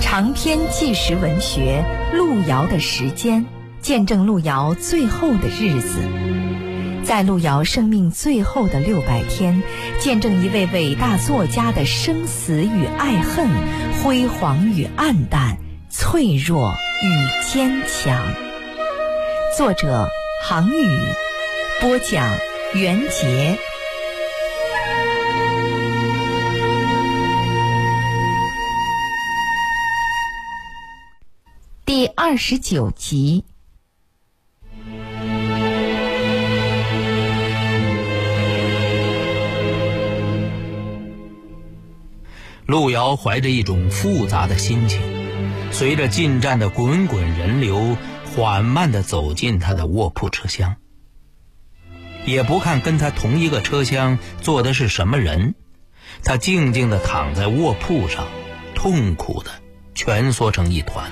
长篇纪实文学《路遥的时间》，见证路遥最后的日子。在路遥生命最后的600天，见证一位伟大作家的生死与爱恨，辉煌与黯淡，脆弱与坚强。作者杭宇，播讲袁杰。第29集。 路遥怀着一种复杂的心情，随着进站的滚滚人流，缓慢地走进他的卧铺车厢。也不看跟他同一个车厢坐的是什么人，他静静地躺在卧铺上，痛苦地蜷缩成一团。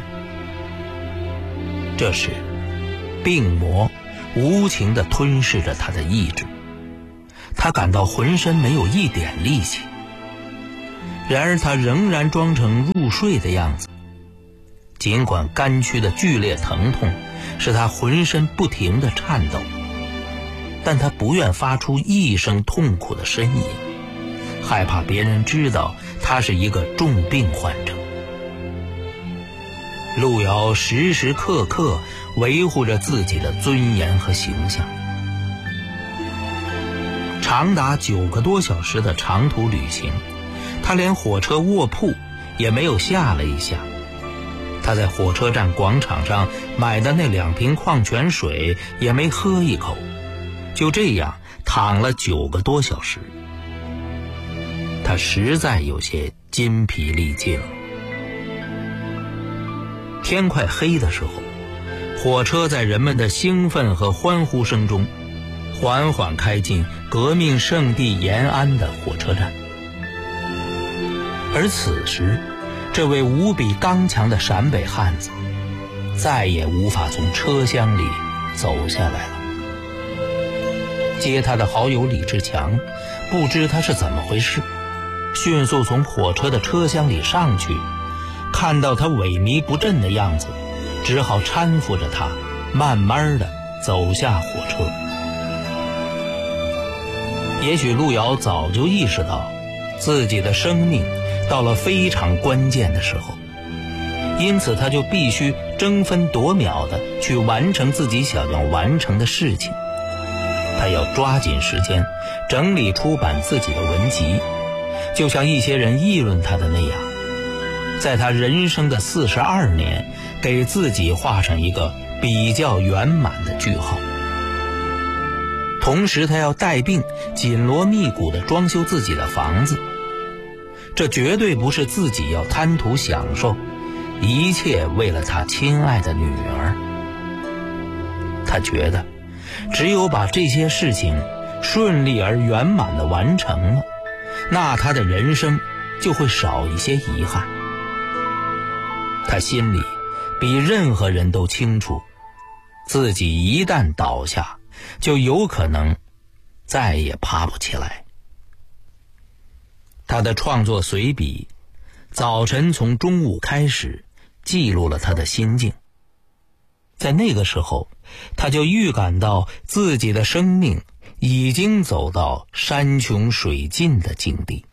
这时，病魔无情地吞噬着他的意志，他感到浑身没有一点力气。然而他仍然装成入睡的样子，尽管肝区的剧烈疼痛使他浑身不停地颤抖，但他不愿发出一声痛苦的呻吟，害怕别人知道他是一个重病患者。路遥时时刻刻维护着自己的尊严和形象。长达9个多小时的长途旅行，他连火车卧铺也没有下了一下。他在火车站广场上买的那2瓶矿泉水也没喝一口，就这样躺了9个多小时。他实在有些筋疲力尽了。天快黑的时候，火车在人们的兴奋和欢呼声中缓缓开进革命圣地延安的火车站。而此时，这位无比刚强的陕北汉子再也无法从车厢里走下来了。接他的好友李志强不知他是怎么回事，迅速从火车的车厢里上去，看到他萎靡不振的样子，只好搀扶着他慢慢地走下火车。也许路遥早就意识到自己的生命到了非常关键的时候，因此他就必须争分夺秒地去完成自己想要完成的事情。他要抓紧时间整理出版自己的文集，就像一些人议论他的那样，在他人生的42年给自己画上一个比较圆满的句号。同时他要带病紧锣密鼓地装修自己的房子，这绝对不是自己要贪图享受，一切为了他亲爱的女儿。他觉得只有把这些事情顺利而圆满地完成了，那他的人生就会少一些遗憾。他心里比任何人都清楚，自己一旦倒下，就有可能再也爬不起来。他的创作随笔早晨从中午开始，记录了他的心境。在那个时候，他就预感到自己的生命已经走到山穷水尽的境地。